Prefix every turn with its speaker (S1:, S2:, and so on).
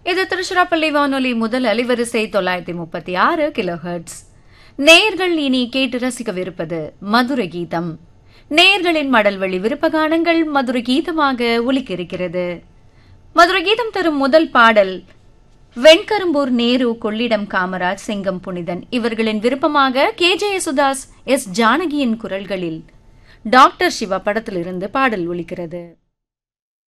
S1: இது திருச்சிராப்பள்ளி வானொலி முதல் அலைவரிசை 936 கிலோஹெர்ட்ஸ். நேயர்கள் இனி கேட்டு ரசிக்கவிருப்பது மதுரை கீதம். நேயர்களின் மடல்வழி விருப்பகானங்கள் மதுரை கீதமாக ஒலிக்க இருக்கிறது. மதுரை கீதம் தரும் முதல் பாடல் வெண்கரும்பூர் நேரு, கொள்ளிடம் காமராஜ், செங்கம் புனிதன் இவர்களின் விருப்பமாக KJ யேசுதாஸ், S. ஜானகியின் குரல்களில் டாக்டர் சிவா படத்திலிருந்து பாடல் ஒலிக்கிறது.